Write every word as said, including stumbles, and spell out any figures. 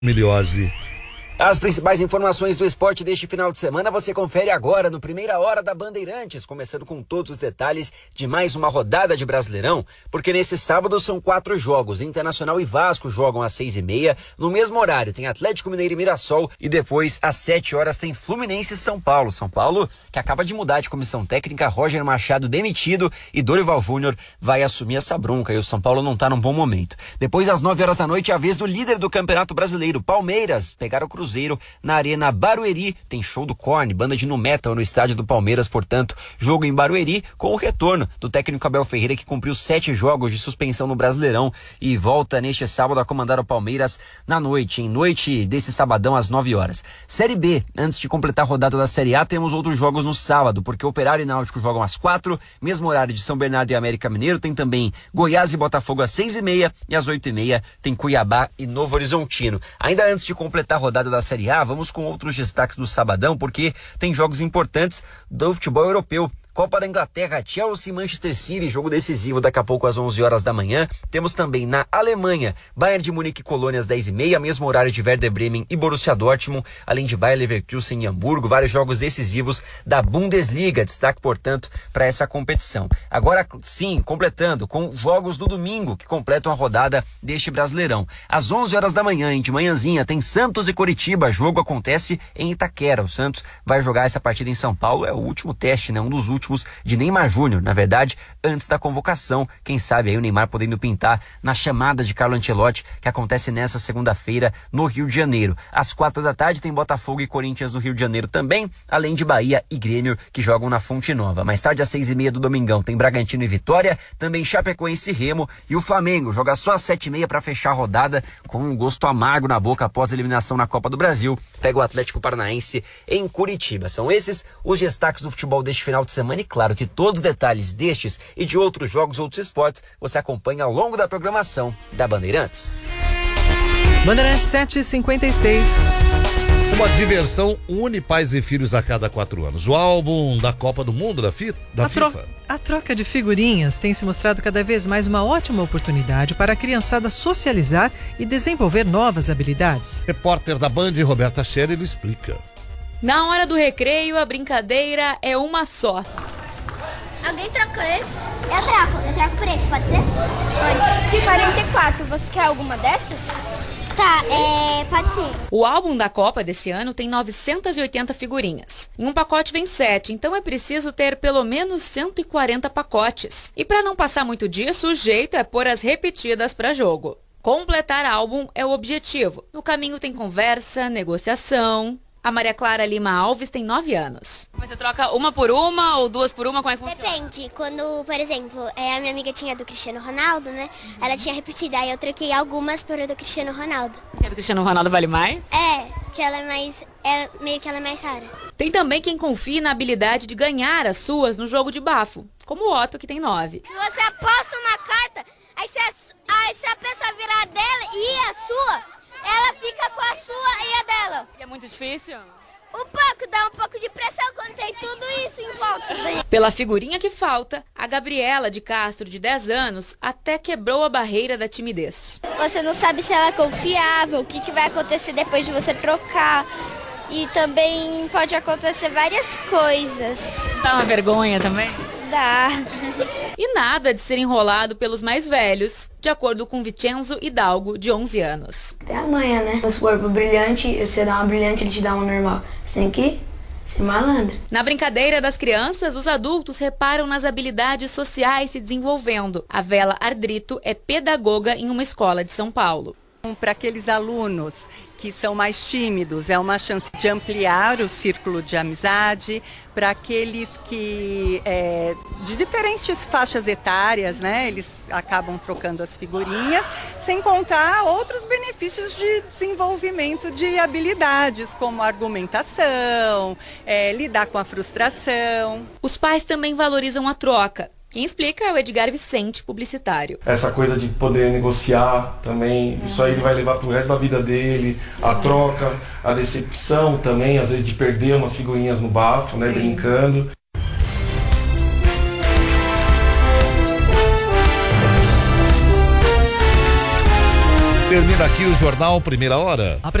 Miliose. As principais informações do esporte deste final de semana você confere agora no Primeira Hora da Bandeirantes, começando com todos os detalhes de mais uma rodada de Brasileirão, porque nesse sábado são quatro jogos. Internacional e Vasco jogam às seis e meia, no mesmo horário tem Atlético Mineiro e Mirassol, e depois às sete horas tem Fluminense e São Paulo. São Paulo que acaba de mudar de comissão técnica, Roger Machado demitido e Dorival Júnior vai assumir essa bronca, e o São Paulo não tá num bom momento. Depois às nove horas da noite é a vez do líder do Campeonato Brasileiro, Palmeiras, pegar o Cruzeiro na Arena Barueri. Tem show do Korn, banda de nu metal no estádio do Palmeiras, portanto, jogo em Barueri com o retorno do técnico Abel Ferreira, que cumpriu sete jogos de suspensão no Brasileirão e volta neste sábado a comandar o Palmeiras na noite, em noite desse sabadão às nove horas. Série B, antes de completar a rodada da Série A, temos outros jogos no sábado, porque Operário e Náutico jogam às quatro, mesmo horário de São Bernardo e América Mineiro. Tem também Goiás e Botafogo às seis e meia, e às oito e meia tem Cuiabá e Novo Horizontino. Ainda antes de completar a rodada da Série A, vamos com outros destaques do sabadão, porque tem jogos importantes do futebol europeu. Copa da Inglaterra, Chelsea e Manchester City, jogo decisivo daqui a pouco às onze horas da manhã. Temos também na Alemanha, Bayern de Munique e Colônia às dez e meia, mesmo horário de Werder Bremen e Borussia Dortmund, além de Bayer Leverkusen e Hamburgo, vários jogos decisivos da Bundesliga, destaque, portanto, para essa competição. Agora sim, completando com jogos do domingo, que completam a rodada deste Brasileirão. Às onze horas da manhã, de manhãzinha, tem Santos e Coritiba, jogo acontece em Itaquera. O Santos vai jogar essa partida em São Paulo, é o último teste, né? Um dos últimos de Neymar Júnior, na verdade, antes da convocação. Quem sabe aí o Neymar podendo pintar na chamada de Carlo Ancelotti, que acontece nessa segunda-feira no Rio de Janeiro. Às quatro da tarde tem Botafogo e Corinthians no Rio de Janeiro também, além de Bahia e Grêmio, que jogam na Fonte Nova. Mais tarde, às seis e meia do domingão, tem Bragantino e Vitória, também Chapecoense e Remo, e o Flamengo joga só às sete e meia para fechar a rodada com um gosto amargo na boca após a eliminação na Copa do Brasil. Pega o Atlético Paranaense em Curitiba. São esses os destaques do futebol deste final de semana, e claro que todos os detalhes destes e de outros jogos, outros esportes, você acompanha ao longo da programação da Bandeirantes. Bandeirantes sete e cinquenta e seis. Uma diversão une pais e filhos a cada quatro anos. O álbum da Copa do Mundo da, fi, da a tro- FIFA. A troca de figurinhas tem se mostrado cada vez mais uma ótima oportunidade para a criançada socializar e desenvolver novas habilidades. Repórter da Band, Roberta Scherer, explica. Na hora do recreio, a brincadeira é uma só. Alguém troca esse? Eu troco, eu troco por esse, pode ser? Pode. quarenta e quatro, você quer alguma dessas? Tá, é, pode ser. O álbum da Copa desse ano tem novecentas e oitenta figurinhas. Em um pacote vem sete, então é preciso ter pelo menos cento e quarenta pacotes. E para não passar muito disso, o jeito é pôr as repetidas para jogo. Completar álbum é o objetivo. No caminho tem conversa, negociação. A Maria Clara Lima Alves tem nove anos. Você troca uma por uma ou duas por uma? Como é que funciona? Depende. Quando, por exemplo, é, a minha amiga tinha do Cristiano Ronaldo, né? Uhum. Ela tinha repetido, aí eu troquei algumas por a do Cristiano Ronaldo. E a do Cristiano Ronaldo vale mais? É, que ela é mais, é, meio que ela é mais rara. Tem também quem confie na habilidade de ganhar as suas no jogo de bafo, como o Otto, que tem nove. Se você aposta uma carta, aí se a, aí se a pessoa virar dela e a sua... ela fica com a sua e a dela. É muito difícil? Um pouco, dá um pouco de pressão quando tem tudo isso em volta. Pela figurinha que falta, a Gabriela de Castro, de dez anos, até quebrou a barreira da timidez. Você não sabe se ela é confiável, o que, que vai acontecer depois de você trocar. E também pode acontecer várias coisas. Dá uma vergonha também? Dá. E nada de ser enrolado pelos mais velhos, de acordo com Vicenzo Hidalgo, de onze anos. Até amanhã, né? Se for pro brilhante, você dá uma brilhante, ele te dá uma normal. Você tem que ser malandro. Na brincadeira das crianças, os adultos reparam nas habilidades sociais se desenvolvendo. A Vela Ardrito é pedagoga em uma escola de São Paulo. Para aqueles alunos que são mais tímidos, é uma chance de ampliar o círculo de amizade. Para aqueles que, é, de diferentes faixas etárias, né, eles acabam trocando as figurinhas, sem contar outros benefícios de desenvolvimento de habilidades, como argumentação, é, lidar com a frustração. Os pais também valorizam a troca. Quem explica é o Edgar Vicente, publicitário. Essa coisa de poder negociar também, uhum. Isso aí ele vai levar pro resto da vida dele, a troca, a decepção também, às vezes de perder umas figurinhas no bafo, né, brincando. Termina aqui o Jornal Primeira Hora.